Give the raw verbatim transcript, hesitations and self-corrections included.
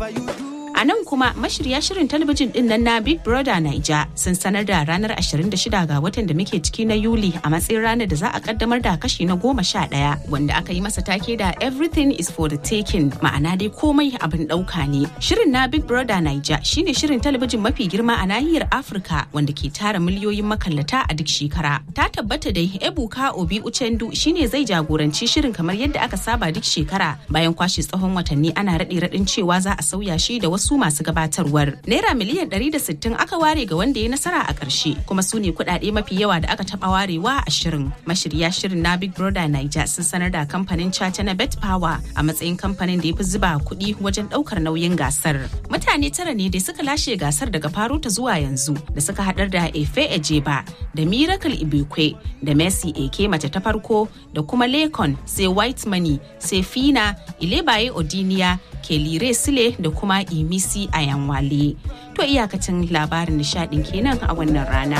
A nan kuma mashirya shirin talabijin din nan na Big Brother Naija sun sanar da ranar ashirin da shida ga watan da muke ciki na Yuli a matsayin ranar da za a kaddamar da kashi na goma sha ɗaya wanda aka yi masa take da Everything is for the taking, ma'ana dai komai abin ɗauka ne. Shirin na Big Brother Naija shine shirin talabijin mafi girma a nahiyar Afirka wanda ke tara miliyoyin makallata a duk shekara. Ta tabbata dai Ebuka Obi Uchendu shine zai jagoranci shirin kamar yadda aka saba duk shekara bayan kwashe tsawon watanni ana raɗe-raɗin cewa za a sauya shi da wasu su masu gabatarwar. Naira miliyan ɗari da sittin aka ware ga wanda ya nasara a ƙarshe, kuma su ne kuɗaɗe mafi yawa da aka taɓa warewa a shirin. Mashirya shirin na Big Brother Naija sun sanar da kamfanin caca na Bet Power a matsayin kamfanin da ya fi zuba kuɗi wajen ɗaukar nauyin gasar. Mutane tara ne da suka lashe gasar daga faro ta zuwa yanzu, da suka haɗar da Efe Ejeba, da Miracle Ibekwe, da Mercy Eke mace ta farko, da kuma Lekon, sai White Money, sai Fina, Ilebaye Odiniya, Kelire Sile da kuma Imisi Ayanwale. To iyakacin labarin nishadin kenan a wannan rana.